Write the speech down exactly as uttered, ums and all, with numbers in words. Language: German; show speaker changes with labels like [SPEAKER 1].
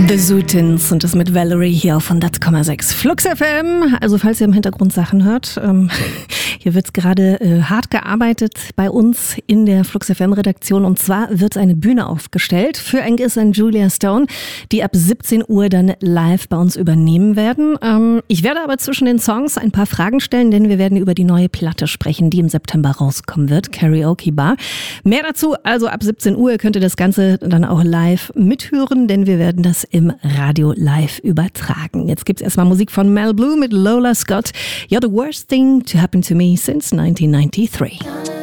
[SPEAKER 1] The Sultans und das mit Valerie hier auf hundert Komma sechs Flux F M. Also falls ihr im Hintergrund Sachen hört, ähm, hier wird gerade äh, hart gearbeitet bei uns in der Flux F M-Redaktion. Und zwar wird eine Bühne aufgestellt für Angus und Julia Stone, die ab siebzehn Uhr dann live bei uns übernehmen werden. Ähm, ich werde aber zwischen den Songs ein paar Fragen stellen, denn wir werden über die neue Platte sprechen, die im September rauskommen wird, Karaoke Bar. Mehr dazu, also ab siebzehn Uhr könnt ihr das Ganze dann auch live mithören, denn wir werden das im Radio live übertragen. Jetzt gibt's erstmal Musik von Mel Blue mit Lola Scott. You're the worst thing to happen to me since nineteen ninety-three.